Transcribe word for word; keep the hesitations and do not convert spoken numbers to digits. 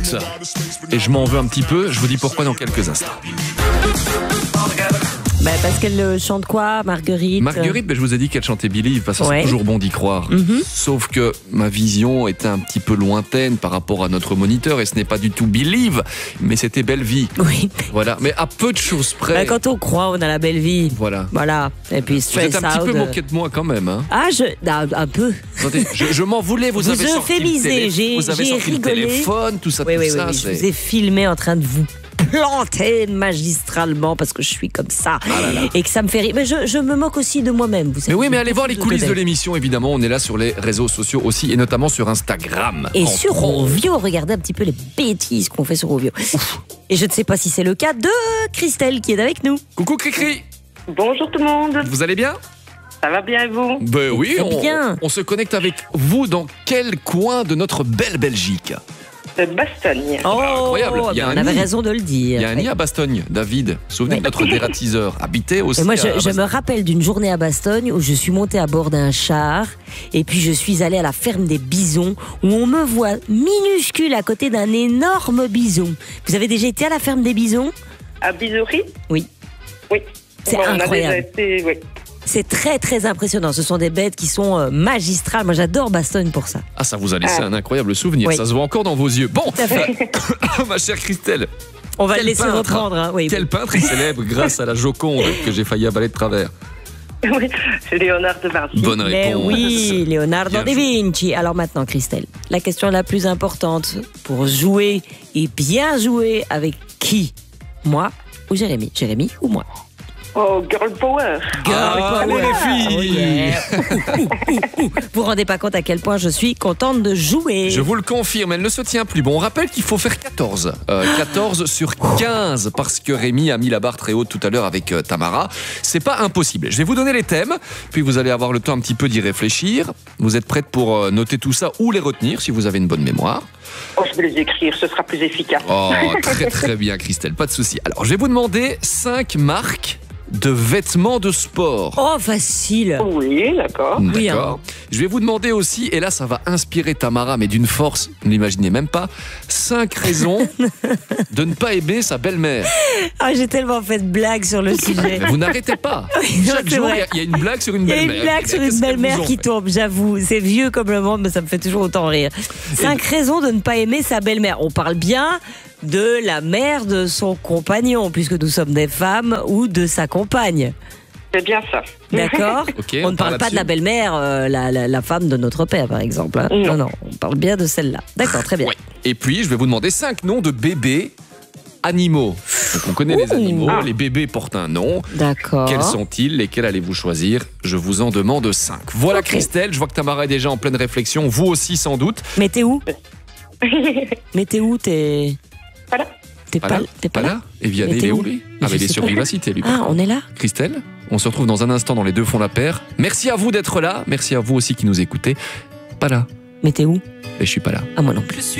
écoute. Et je m'en veux un petit peu, je vous dis pourquoi dans quelques instants. Bah parce qu'elle euh, chante quoi, Marguerite Marguerite, ben, je vous ai dit qu'elle chantait Believe, parce que Ouais. c'est toujours bon d'y croire. Mhm. Sauf que ma vision était un petit peu lointaine par rapport à notre moniteur, et ce n'est pas du tout Believe, mais c'était Belle Vie. Oui. Voilà, mais à peu de choses près. Bah, quand on croit, on a la belle vie. Voilà. Voilà. Et puis Vous Stress êtes un petit Out. peu euh, moqué de moi quand même. Hein. Ah, je. Un, un peu. Attendez, je, je m'en voulais, vous, Vous avez sorti le euphémisez, télé- j'ai- vous avez j'ai sorti rigolé. le téléphone, tout ça, Oui, tout oui, oui, ça. oui. c'est- Je vous ai filmé en train de vous planter magistralement parce que je suis comme ça et que ça me fait rire. Mais je, je me moque aussi de moi-même. Vous Mais oui, savez, mais allez voir les de coulisses de bête. l'émission, évidemment. On est là sur les réseaux sociaux aussi, et notamment sur Instagram. Et En sur pro. Rovio, regardez un petit peu les bêtises qu'on fait sur Rovio. Et je ne sais pas si c'est le cas de Christelle qui est avec nous. Coucou Cricri, Bonjour tout le monde, vous allez bien? ça va bien et vous? Ben oui, Très on, bien. on se connecte avec vous dans quel coin de notre belle Belgique? De Bastogne. Oh, incroyable. Il y a ben un on avait nid. raison de le dire. Il y a un nid à Bastogne, David. Vous vous souvenez Oui. de notre dératiseur habité aussi Et moi, à je, je Bastogne. me rappelle d'une journée à Bastogne où je suis montée à bord d'un char et puis je suis allée à la ferme des bisons où on me voit minuscule à côté d'un énorme bison. Vous avez déjà été à la ferme des bisons? À Bisoury? Oui. Oui. C'est Bon, on a incroyable. déjà été, oui. C'est très très impressionnant. Ce sont des bêtes qui sont euh, magistrales. Moi, j'adore Bastogne pour ça. Ah, ça vous a laissé Ah. un incroyable souvenir. Oui. Ça se voit encore dans vos yeux. Bon, Tout à fait. ma chère Christelle, On va Quel le laisser peintre. reprendre. Hein. Oui. quel peintre est célèbre grâce à la Joconde que j'ai failli avaler de travers? Oui, c'est Léonard de Vinci. Bonne Mais réponse. oui, Leonardo Bien da joué. Vinci. Alors maintenant, Christelle, la question la plus importante pour jouer et bien jouer avec qui? Moi ou Jérémy? Jérémy ou moi? Oh, Girl Power. Ah, allez les filles. Oh yeah. Ouh, ouh, ouh, ouh. Vous vous rendez pas compte à quel point je suis contente de jouer. Je vous le confirme, elle ne se tient plus. Bon, on rappelle qu'il faut faire quatorze. Euh, quatorze sur quinze, parce que Rémi a mis la barre très haute tout à l'heure avec euh, Tamara. C'est pas impossible. Je vais vous donner les thèmes, puis vous allez avoir le temps un petit peu d'y réfléchir. Vous êtes prête pour euh, noter tout ça ou les retenir, si vous avez une bonne mémoire. Oh, je vais les écrire, ce sera plus efficace. Oh, très très bien, Christelle, pas de souci. Alors, je vais vous demander cinq marques de vêtements de sport. Oh, facile. Oui, d'accord. oui, D'accord. Je vais vous demander aussi, et là ça va inspirer Tamara, mais d'une force, vous n'imaginez même pas, cinq raisons de ne pas aimer sa belle-mère. Ah, j'ai tellement fait de blagues sur le sujet. Mais vous n'arrêtez pas. non, Chaque c'est jour, il vrai. y a- il y, a une blague sur une Il y a belle-mère. une blague sur Qu'est-ce une qu'elles belle-mère vous ont qui fait tombe, j'avoue. C'est vieux comme le monde, mais ça me fait toujours autant rire. Cinq raisons de ne pas aimer sa belle-mère. On parle bien de la mère de son compagnon, puisque nous sommes des femmes, ou de sa compagne. C'est bien ça. D'accord? Ok, On on ne part parle pas de la là-dessus. belle-mère, euh, la, la- la femme de notre père, par exemple. hein. Non. Non, non, on parle bien de celle-là. D'accord, très bien. Ouais. Et puis, je vais vous demander cinq noms de bébés animaux. Donc, on connaît les Ouh. animaux, Ah. les bébés portent un nom. D'accord. Quels sont-ils? Lesquels allez-vous choisir? Je vous en demande cinq. Voilà, Ok. Christelle, je vois que Tamara est déjà en pleine réflexion, vous aussi sans doute. Mais t'es où? Mais t'es où? T'es. Voilà. T'es Pas pas, là, t'es pas Pas là? là. Et Vianney, Mais il t'es est où? où lui? Mais Ah, je mais il est sais sur pas. Vivacité, lui. par Ah, contre. on est là? Christelle, on se retrouve dans un instant dans Les Deux font la paire. Merci à vous d'être là. Merci à vous aussi qui nous écoutez. Pas là. Mais t'es où? Et je suis pas là. Ah, moi non plus.